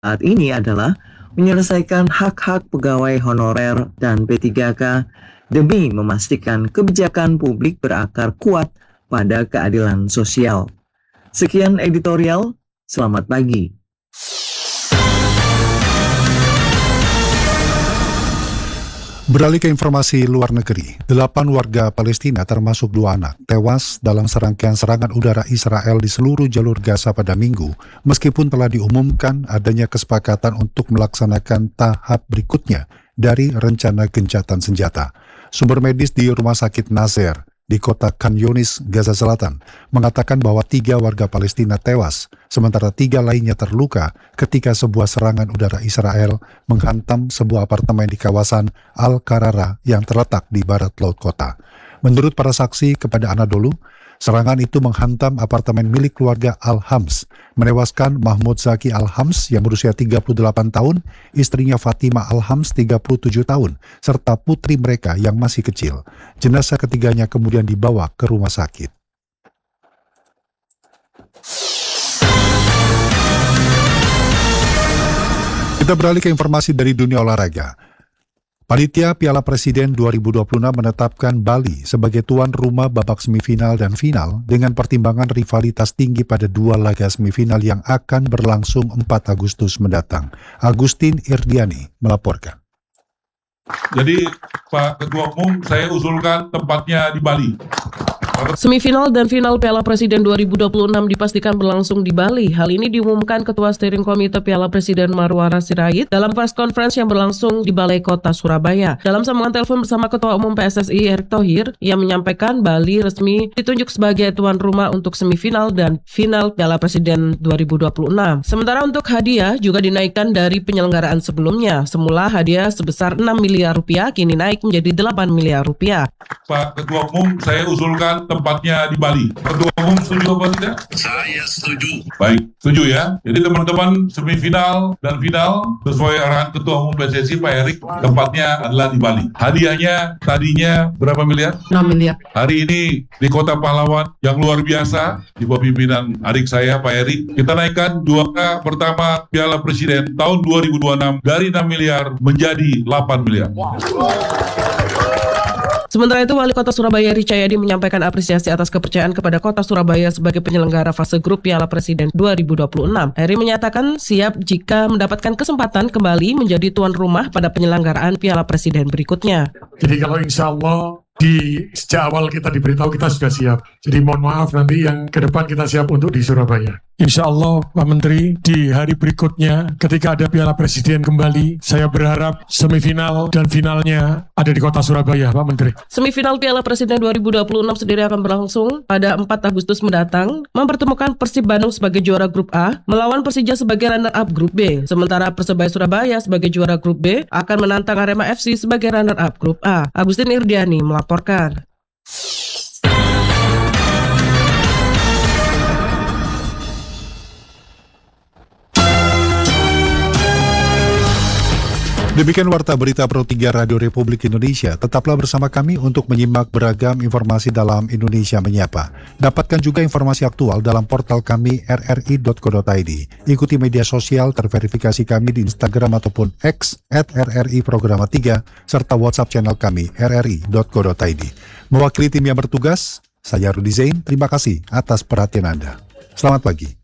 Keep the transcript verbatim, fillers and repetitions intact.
saat ini adalah menyelesaikan hak-hak pegawai honorer dan P tiga K demi memastikan kebijakan publik berakar kuat pada keadilan sosial. Sekian editorial, selamat pagi. Beralih ke informasi luar negeri, delapan warga Palestina termasuk dua anak tewas dalam serangkaian serangan udara Israel di seluruh jalur Gaza pada Minggu, meskipun telah diumumkan adanya kesepakatan untuk melaksanakan tahap berikutnya dari rencana gencatan senjata. Sumber medis di Rumah Sakit Nasser di kota Khan Yunis, Gaza Selatan, mengatakan bahwa tiga warga Palestina tewas, sementara tiga lainnya terluka ketika sebuah serangan udara Israel menghantam sebuah apartemen di kawasan Al-Qarara yang terletak di barat laut kota. Menurut para saksi kepada Anadolu, serangan itu menghantam apartemen milik keluarga Al-Hams, menewaskan Mahmud Zaki Al-Hams yang berusia tiga puluh delapan tahun, istrinya Fatima Al-Hams tiga puluh tujuh tahun, serta putri mereka yang masih kecil. Jenazah ketiganya kemudian dibawa ke rumah sakit. Kita beralih ke informasi dari dunia olahraga. Panitia Piala Presiden dua ribu dua puluh enam menetapkan Bali sebagai tuan rumah babak semifinal dan final dengan pertimbangan rivalitas tinggi pada dua laga semifinal yang akan berlangsung empat Agustus mendatang. Agustin Irdiani melaporkan. Jadi Pak Ketua Umum, saya usulkan tempatnya di Bali. Semifinal dan final Piala Presiden dua ribu dua puluh enam dipastikan berlangsung di Bali. Hal ini diumumkan Ketua Steering Komite Piala Presiden Marwara Sirait dalam press conference yang berlangsung di Balai Kota Surabaya. Dalam sambungan telepon bersama Ketua Umum P S S I Erick Thohir, ia menyampaikan Bali resmi ditunjuk sebagai tuan rumah untuk semifinal dan final Piala Presiden dua ribu dua puluh enam. Sementara untuk hadiah juga dinaikkan dari penyelenggaraan sebelumnya. Semula hadiah sebesar enam miliar rupiah, kini naik menjadi delapan miliar rupiah. Pak Ketua Umum, saya usulkan tempatnya di Bali. Ketua Umum setuju apa tidak? Saya setuju. Baik, setuju ya. Jadi teman-teman semifinal dan final sesuai arahan Ketua Umum P S S I Pak Erick, tempatnya adalah di Bali. Hadiahnya tadinya berapa miliar? enam miliar. Hari ini di Kota Pahlawan yang luar biasa di bawah pimpinan adik saya Pak Erick, kita naikkan dua K pertama Piala Presiden tahun dua ribu dua puluh enam dari enam miliar menjadi delapan miliar. Sementara itu, Wali Kota Surabaya Eri Cahyadi menyampaikan apresiasi atas kepercayaan kepada Kota Surabaya sebagai penyelenggara fase grup Piala Presiden dua ribu dua puluh enam. Eri menyatakan siap jika mendapatkan kesempatan kembali menjadi tuan rumah pada penyelenggaraan Piala Presiden berikutnya. Jadi kalau insya Allah di sejak awal kita diberitahu kita sudah siap. Jadi mohon maaf nanti yang ke depan kita siap untuk di Surabaya. Insya Allah Pak Menteri di hari berikutnya ketika ada Piala Presiden kembali, saya berharap semifinal dan finalnya ada di Kota Surabaya Pak Menteri. Semifinal Piala Presiden dua ribu dua puluh enam sendiri akan berlangsung pada empat Agustus mendatang, mempertemukan Persib Bandung sebagai juara grup A melawan Persija sebagai runner-up grup B. Sementara Persebaya Surabaya sebagai juara grup B akan menantang Arema F C sebagai runner-up grup A. Agustin Irdiani melaporkan. Demikian Warta Berita Pro tiga Radio Republik Indonesia. Tetaplah bersama kami untuk menyimak beragam informasi dalam Indonesia Menyapa. Dapatkan juga informasi aktual dalam portal kami r r i dot co dot i d. Ikuti media sosial terverifikasi kami di Instagram ataupun X at r r i programa tiga, serta WhatsApp channel kami r r i dot co dot i d. Mewakili tim yang bertugas, saya Rudi Zain, terima kasih atas perhatian Anda. Selamat pagi.